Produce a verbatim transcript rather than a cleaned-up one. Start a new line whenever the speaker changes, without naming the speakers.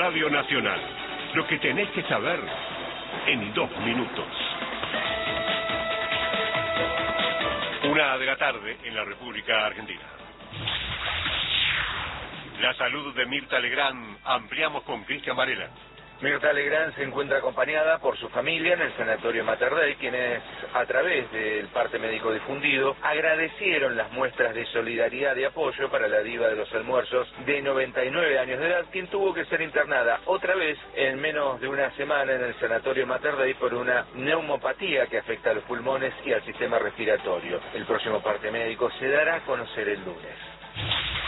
Radio Nacional. Lo que tenés que saber en dos minutos. Una de la tarde en la República Argentina. La salud de Mirta Legrand. Ampliamos con Cristian Varela.
Mirta Legrand se encuentra acompañada por su familia en el Sanatorio Mater Dei, quienes a través del parte médico difundido agradecieron las muestras de solidaridad y apoyo para la diva de los almuerzos de noventa y nueve años de edad, quien tuvo que ser internada otra vez en menos de una semana en el Sanatorio Mater Dei por una neumopatía que afecta a los pulmones y al sistema respiratorio. El próximo parte médico se dará a conocer el lunes.